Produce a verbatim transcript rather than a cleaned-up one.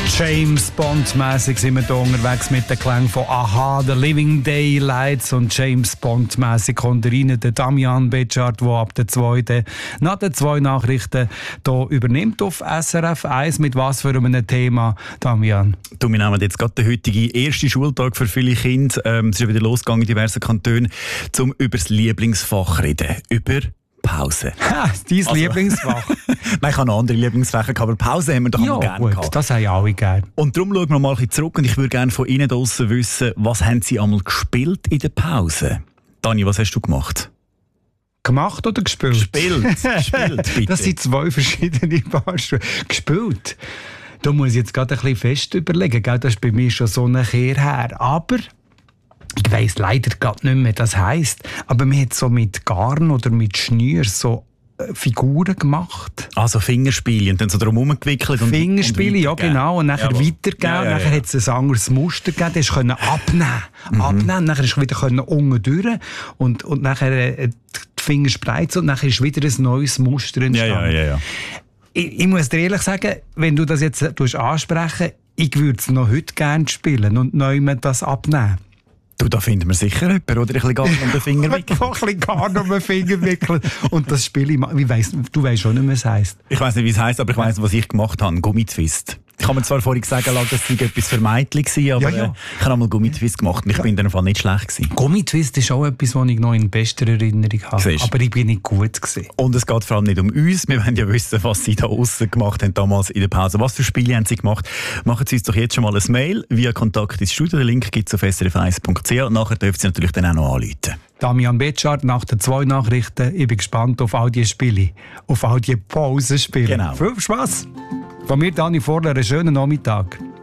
James Bond-mässig sind wir hier unterwegs mit den Klängen von Aha, The Living Daylights, und James Bond-mässig kommt rein der Damian Betschart, der ab der zweiten nach den zwei Nachrichten hier übernimmt auf S R F eins. Mit was für einem Thema, Damian? Du, wir nehmen jetzt gerade den heutigen ersten Schultag für viele Kinder. Ähm, es ist wieder losgegangen in diversen Kantonen, um über das Lieblingsfach zu reden. Über Pause. Ha, dein also, Lieblingsfach. Nein, ich habe noch andere Lieblingsfächer, aber Pause haben wir doch ja, gerne gut, gehabt. Das haben alle gerne. Und darum schauen wir mal ein bisschen zurück und ich würde gerne von Ihnen draussen wissen, was haben Sie einmal gespielt in der Pause? Dani, was hast du gemacht? Gemacht oder gespielt? Gespielt, gespielt, bitte. Das sind zwei verschiedene Paar Schuhe. Gespielt. Da muss ich jetzt gerade ein bisschen fest überlegen, gell? Das ist bei mir schon so eine Kehr her. Aber ich weiss leider gerade nicht mehr, das heisst. Aber man hat so mit Garn oder mit Schnür so äh, Figuren gemacht. Also Fingerspiele und dann so drum herumgewickelt. Fingerspiele, ja genau. Und nachher Jawohl. weitergeben. Ja, ja, ja. Nachher hat es ein anderes Muster gegeben. Das konnte abnehmen. Mhm. abnehmen. Nachher ist wieder unten durch. Und, und nachher äh, die Finger spreizen und nachher ist wieder ein neues Muster entstanden. Ja, ja, ja, ja. Ich, ich muss dir ehrlich sagen, wenn du das jetzt ansprechen, ich würde es noch heute gerne spielen und neu das abnehmen. Du, da finden wir sicher jemanden, oder ein bisschen Garn um den Finger wickeln. ein bisschen Garn um den Finger wickeln. Und das Spiel, ich, wie weiss, du weißt schon nicht, wie es heisst. Ich weiss nicht, wie es heisst, aber ich weiss, was ich gemacht habe. Gummitwist. Ich habe mir zwar vorhin sagen lassen, dass es etwas für Mädchen war, aber ja, ja. Äh, ich habe einmal Gummitwist gemacht und ich ja. bin in dem Fall nicht schlecht gewesen. Gummitwist ist auch etwas, was ich noch in bester Erinnerung habe. Siehst. Aber ich bin nicht gut gewesen. Und es geht vor allem nicht um uns. Wir wollen ja wissen, was Sie da aussen gemacht haben, damals in der Pause. Was für Spiele haben Sie gemacht? Machen Sie uns doch jetzt schon mal ein Mail via Kontakt ins Studio. Den Link gibt es auf s r f eins punkt c h und nachher dürfen Sie natürlich dann auch noch anrufen. Damian Betschart nach den zwei Nachrichten. Ich bin gespannt auf all die Spiele, auf all die Pausenspiele. Genau. Viel Spaß! Von mir, Dani Vorler, einen schönen Nachmittag.